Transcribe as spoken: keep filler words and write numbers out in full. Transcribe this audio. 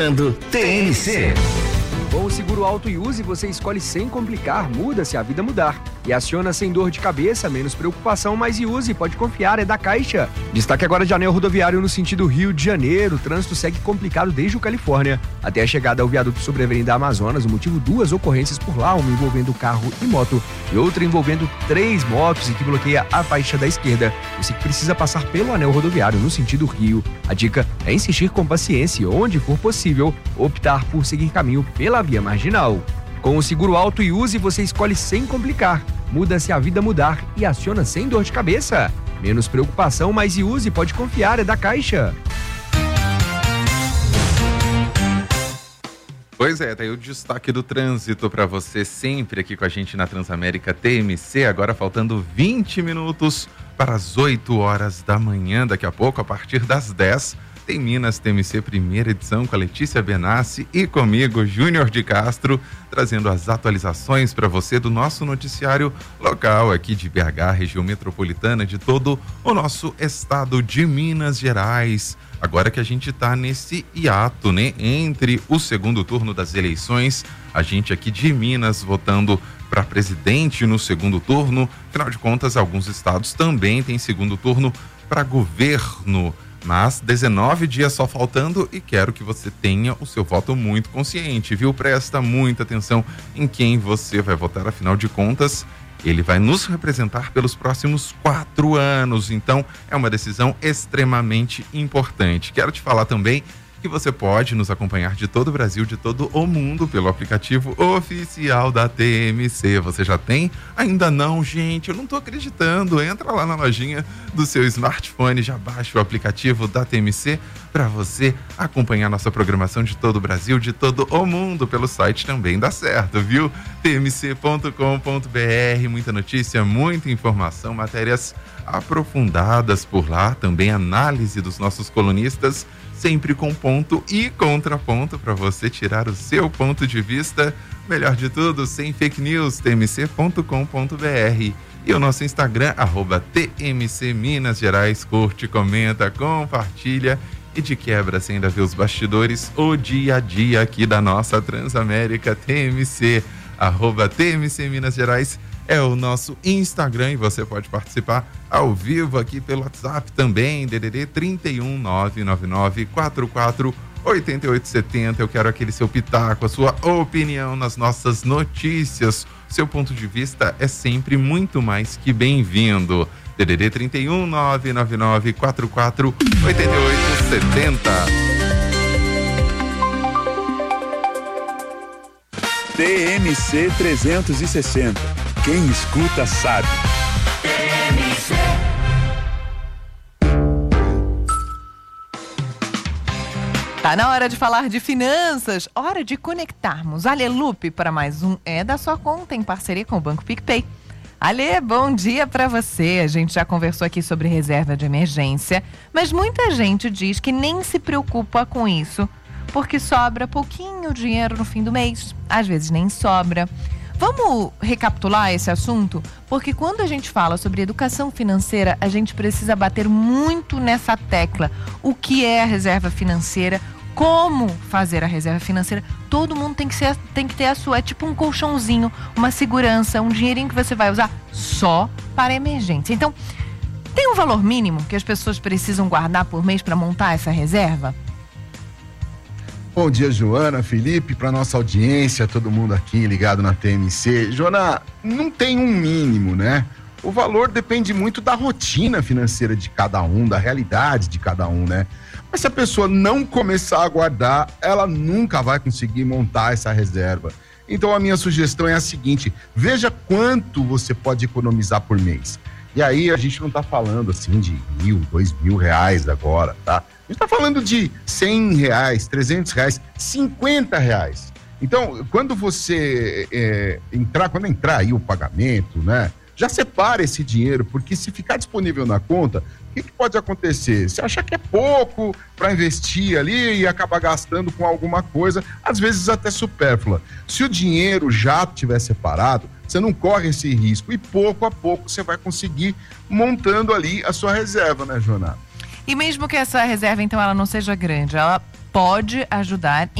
T M C. Com o seguro Auto e Use, você escolhe sem complicar, muda se a vida mudar. E aciona sem dor de cabeça, menos preocupação, mas e use, pode confiar, é da Caixa. Destaque agora de anel rodoviário no sentido Rio de Janeiro. O trânsito segue complicado desde o Califórnia até a chegada ao viaduto sobre a Avenida Amazonas. O motivo, duas ocorrências por lá, uma envolvendo carro e moto e outra envolvendo três motos e que bloqueia a faixa da esquerda. Você que precisa passar pelo anel rodoviário no sentido Rio. A dica é insistir com paciência e, onde for possível, optar por seguir caminho pela via marginal. Com o seguro Auto e Use, você escolhe sem complicar, muda se a vida mudar e aciona sem dor de cabeça. Menos preocupação, mas e use, pode confiar, é da Caixa. Pois é, tá aí o destaque do trânsito para você sempre aqui com a gente na Transamérica T M C, agora faltando vinte minutos para as oito horas da manhã. Daqui a pouco, a partir das dez, tem Minas T M C primeira edição com a Letícia Benassi e comigo, Júnior de Castro, trazendo as atualizações para você do nosso noticiário local aqui de B H, região metropolitana, de todo o nosso estado de Minas Gerais. Agora que a gente está nesse hiato, né, entre o segundo turno das eleições, a gente aqui de Minas votando para presidente no segundo turno, afinal de contas, alguns estados também têm segundo turno para governo. Mas dezenove dias só faltando e quero que você tenha o seu voto muito consciente, viu? Presta muita atenção em quem você vai votar, afinal de contas, ele vai nos representar pelos próximos quatro anos, então é uma decisão extremamente importante. Quero te falar também que você pode nos acompanhar de todo o Brasil, de todo o mundo, pelo aplicativo oficial da T M C. Você já tem? Ainda não, gente, eu não tô acreditando. Entra lá na lojinha do seu smartphone, já baixa o aplicativo da T M C para você acompanhar nossa programação de todo o Brasil, de todo o mundo. Pelo site também dá certo, viu? T M C ponto com ponto b r, muita notícia, muita informação, matérias aprofundadas por lá, também análise dos nossos colunistas, sempre com ponto e contraponto para você tirar o seu ponto de vista. Melhor de tudo, sem fake news, T M C ponto com ponto b r. E o nosso Instagram, arroba T M C Minas Gerais. Curte, comenta, compartilha e de quebra, sem ainda ver os bastidores, o dia a dia aqui da nossa Transamérica T M C. Arroba T M C Minas Gerais é o nosso Instagram e você pode participar ao vivo aqui pelo WhatsApp também, D D D trinta e um, nove nove nove, quatro quatro, oito oito sete zero. Eu quero aquele seu pitaco, a sua opinião nas nossas notícias. Seu ponto de vista é sempre muito mais que bem-vindo. D D D trinta e um, nove nove nove, quatro quatro, oito oito sete zero. T M C trezentos e sessenta. Quem escuta sabe. T M C. Tá na hora de falar de finanças, hora de conectarmos a Alelupe para mais um É da Sua Conta, em parceria com o Banco PicPay. Ale, bom dia para você. A gente já conversou aqui sobre reserva de emergência, mas muita gente diz que nem se preocupa com isso, porque sobra pouquinho dinheiro no fim do mês, às vezes nem sobra. Vamos recapitular esse assunto? Porque quando a gente fala sobre educação financeira, a gente precisa bater muito nessa tecla. O que é a reserva financeira? Como fazer a reserva financeira? Todo mundo tem que, ser, tem que ter a sua. É tipo um colchãozinho, uma segurança, um dinheirinho que você vai usar só para emergência. Então, tem um valor mínimo que as pessoas precisam guardar por mês para montar essa reserva? Bom dia, Joana, Felipe, para nossa audiência, todo mundo aqui ligado na T M C. Joana, não tem um mínimo, né? O valor depende muito da rotina financeira de cada um, da realidade de cada um, né? Mas se a pessoa não começar a guardar, ela nunca vai conseguir montar essa reserva. Então a minha sugestão é a seguinte: veja quanto você pode economizar por mês. E aí a gente não tá falando assim de mil, dois mil reais agora, tá? A gente tá falando de cem reais, trezentos reais, cinquenta reais. Então, quando você é, entrar, quando entrar aí o pagamento, né? Já separa esse dinheiro, porque se ficar disponível na conta, o que, que pode acontecer? Você achar que é pouco para investir ali e acabar gastando com alguma coisa, às vezes até supérflua. Se o dinheiro já estiver separado, você não corre esse risco e pouco a pouco você vai conseguir montando ali a sua reserva, né, Joana? E mesmo que essa reserva, então, ela não seja grande, ela pode ajudar